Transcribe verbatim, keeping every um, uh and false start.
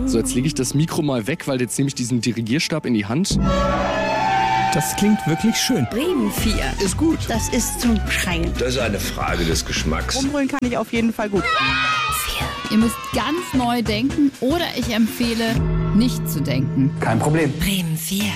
So, jetzt lege ich das Mikro mal weg, weil jetzt nehme ich diesen Dirigierstab in die Hand. Das klingt wirklich schön. Bremen vier. Ist gut. Das ist zum Schreien. Das ist eine Frage des Geschmacks. Umrühren kann ich auf jeden Fall gut. Ihr müsst ganz neu denken oder ich empfehle, nicht zu denken. Kein Problem. Bremen vier.